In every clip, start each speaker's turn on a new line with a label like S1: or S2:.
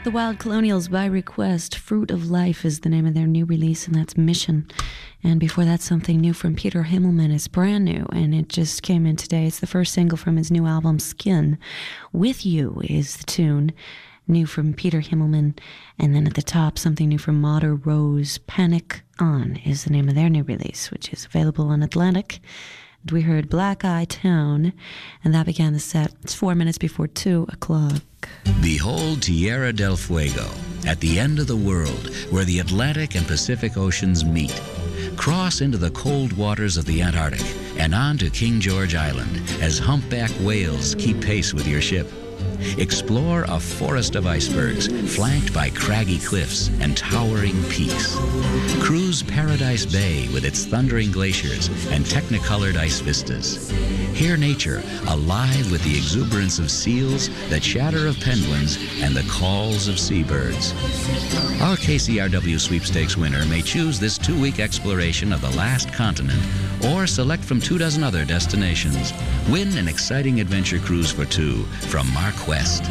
S1: The Wild Colonials by request. Fruit of Life is the name of their new release, and that's Mission. And before that, something new from Peter Himmelman. It's brand new, and it just came in today. It's the first single from his new album, Skin. With You is the tune. New from Peter Himmelman. And then at the top, something new from Mater Rose. Panic On is the name of their new release, which is available on Atlantic. And we heard Black Eye Town, and that began the set. It's 4 minutes before 2 o'clock.
S2: Behold Tierra del Fuego, at the end of the world, where the Atlantic and Pacific Oceans meet. Cross into the cold waters of the Antarctic and on to King George Island as humpback whales keep pace with your ship. Explore a forest of icebergs flanked by craggy cliffs and towering peaks. Cruise Paradise Bay with its thundering glaciers and technicolored ice vistas. Hear nature alive with the exuberance of seals, the chatter of penguins, and the calls of seabirds. Our KCRW Sweepstakes winner may choose this 2-week exploration of the last continent or select from 24 other destinations. Win an exciting adventure cruise for 2 from Mark West.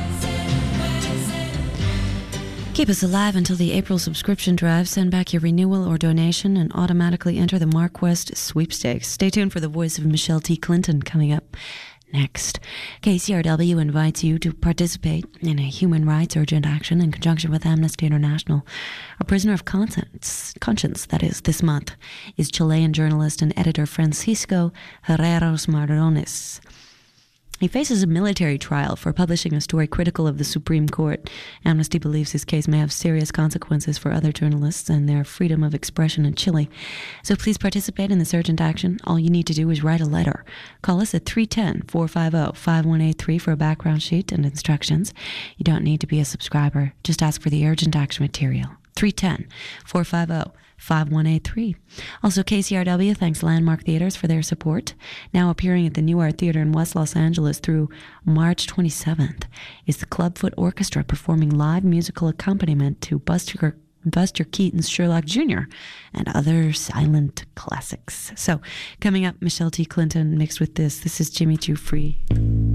S1: Keep us alive until the April subscription drive. Send back your renewal or donation and automatically enter the Mark West Sweepstakes. Stay tuned for the voice of Michelle T. Clinton coming up next. KCRW invites you to participate in a human rights urgent action in conjunction with Amnesty International. A prisoner of conscience, that is, this month, is Chilean journalist and editor Francisco Herreros Mardones. He faces a military trial for publishing a story critical of the Supreme Court. Amnesty believes his case may have serious consequences for other journalists and their freedom of expression in Chile. So please participate in this urgent action. All you need to do is write a letter. Call us at 310-450-5183 for a background sheet and instructions. You don't need to be a subscriber. Just ask for the urgent action material. 310-450-5183. Also, KCRW thanks Landmark Theaters for their support. Now appearing at the New Art Theater in West Los Angeles through March 27th is the Clubfoot Orchestra performing live musical accompaniment to Buster Keaton's Sherlock Jr. and other silent classics. So, coming up, Michelle T. Clinton mixed with this. This is Jimmy Choo Free.